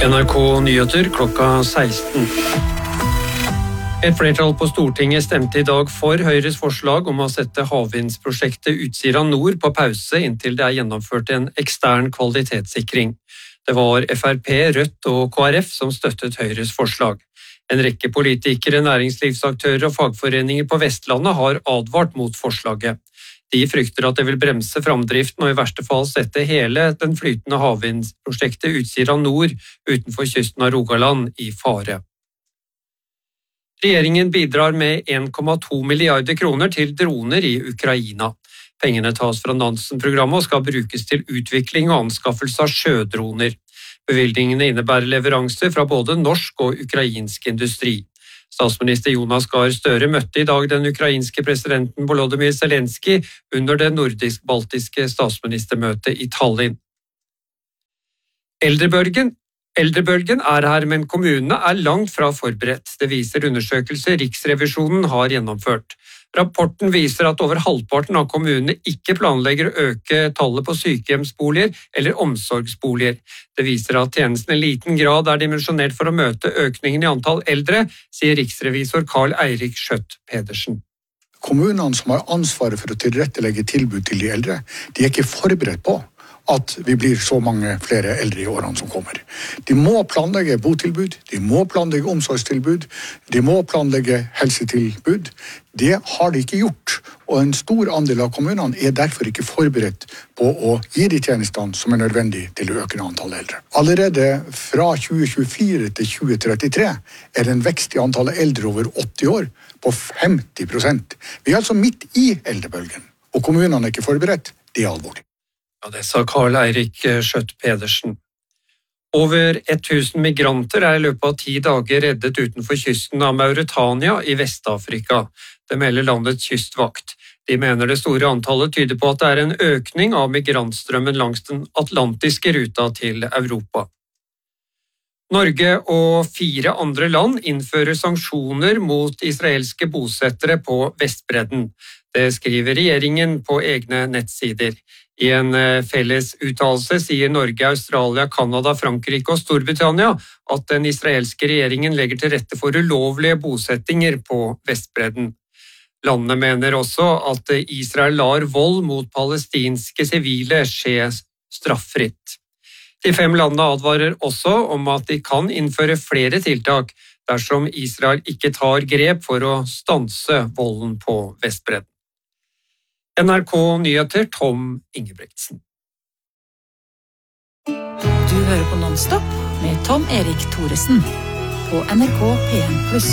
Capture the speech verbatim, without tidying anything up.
N R K Nyheter klokka seksten. Et flertall på Stortinget stemte i dag for Høyres forslag om å sette havvindsprosjektet Utsira Nord på pause inntil det er gjennomført en ekstern kvalitetssikring. Det var F R P, Rødt og K R F som støttet Høyres forslag. En rekke politikere, næringslivsaktører og fagforeninger på Vestlandet har advart mot forslaget. De frykter at det vil bremse framdriften og i verste fall sette hele den flytende havvindsprosjektet Utsira Nord utenfor kysten av Rogaland i fare. Regjeringen bidrar med en komma to milliarder kroner til droner i Ukraina. Pengene tas fra Nansen-programmet og skal brukes til utvikling og anskaffelse av sjødroner. Bevilgningene innebærer leveranser fra både norsk og ukrainsk industri. Statsminister Jonas Gahr Støre møtte i dag den ukrainske presidenten Volodymyr Zelenskyj under det nordisk-baltiske statsministermøtet i Tallinn. Eldrebølgen Eldrebølgen er her, men kommunene er langt fra forberedt. Det viser undersøkelser Riksrevisjonen har gjennomført. Rapporten viser at over halvparten av kommunene ikke planlegger å øke tallet på sykehjemsboliger eller omsorgsboliger. Det viser at tjenesten i liten grad er dimensjonert for å møte økningen i antall eldre, sier riksrevisor Carl Eirik Skjøtt Pedersen. Kommunene som har ansvaret for å tilrettelegge tilbud til de eldre, de er ikke forberedt på at vi blir så mange flere eldre i årene som kommer. De må planlegge botilbud, de må planlegge omsorgstilbud, de må planlegge helsetilbud. Det har de ikke gjort, og en stor andel av kommunene er derfor ikke forberedt på å gi de tjenestene som er nødvendig til å øke antall eldre. Allerede fra tjue tjuefire til tjue trettitre er det en vekst i antallet eldre over åtti år på femti prosent. Vi er altså midt i eldrebølgen, og kommunene er ikke forberedt. Det er alvorlig. Ja, det sa Carl Eirik Skjøtt Pedersen. Over tusen migranter er i løpet av ti dager reddet utenfor kysten av Mauritania i Vest-Afrika. Det melder landets kystvakt. De mener det store antallet tyder på at det er en økning av migrantstrømmen langs den atlantiske ruta til Europa. Norge og fire andre land innfører sanksjoner mot israelske bosettere på Vestbredden. Det skriver regjeringen på egne nettsider. I en felles uttalelse sier Norge, Australia, Kanada, Frankrike og Storbritannia at den israelske regjeringen legger til rette for ulovlige bosettinger på Vestbredden. Landene mener også at Israel lar vold mot palestinske sivile skje straffritt. De fem landene advarer også om at de kan innføre flere tiltak dersom Israel ikke tar grep for å stanse volden på Vestbredden. N R K Nyheter, Tom Ingebrigtsen. Du hører på Nonstop med Tom Erik Thoresen på N R K P en pluss.